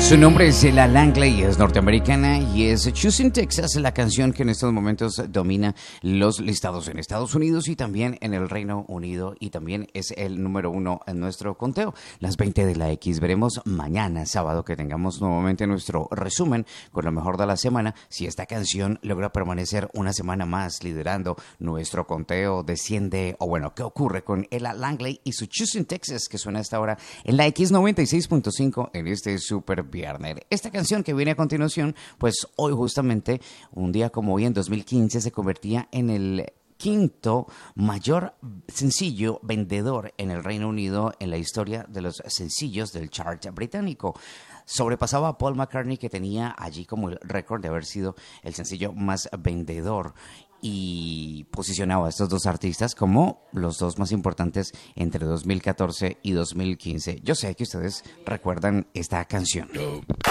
Su nombre es Ella Langley, es norteamericana y es Choosing Texas, la canción que en estos momentos domina los listados en Estados Unidos y también en el Reino Unido, y también es el número 1 en nuestro conteo. Las 20 de la X. Veremos mañana, sábado, que tengamos nuevamente nuestro resumen con lo mejor de la semana, si esta canción logra permanecer una semana más liderando nuestro conteo, desciende, o bueno, ¿qué ocurre con Ella Langley y su Choosing Texas, que suena hasta ahora en la X96.5 en este super viernes? Esta canción que viene a continuación, pues hoy justamente, un día como hoy en 2015, se convertía en el quinto mayor sencillo vendedor en el Reino Unido en la historia de los sencillos del chart británico. Sobrepasaba a Paul McCartney, que tenía allí como el récord de haber sido el sencillo más vendedor, y posicionaba a estos dos artistas como los dos más importantes entre 2014 y 2015. Yo sé que ustedes recuerdan esta canción.